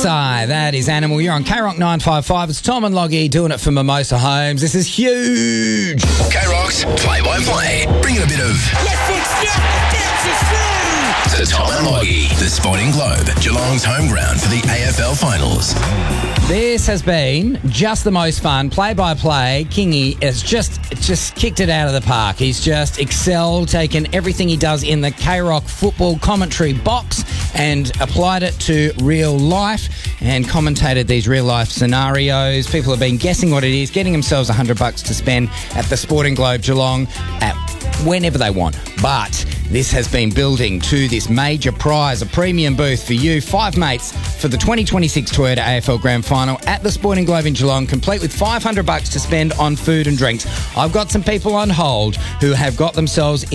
I. That is Animal. You're on K-Rock 955. It's Tom and Loggy doing it for Mimosa Homes. This is huge. K-Rock's play-by-play. Bringing a bit of... to Tom and Loggy, the Sporting Globe, Geelong's home ground for the AFL Finals. This has been just the most fun. Play-by-play. Kingy has just kicked it out of the park. He's just excelled, taken everything he does in the K-Rock football commentary box and applied it to real life and commentated these real-life scenarios. People have been guessing what it is, getting themselves $100 to spend at the Sporting Globe Geelong at whenever they want. But this has been building to this major prize, a premium booth for you, 5 mates, for the 2026 Toyota AFL Grand Final at the Sporting Globe in Geelong, complete with $500 to spend on food and drinks. I've got some people on hold who have got themselves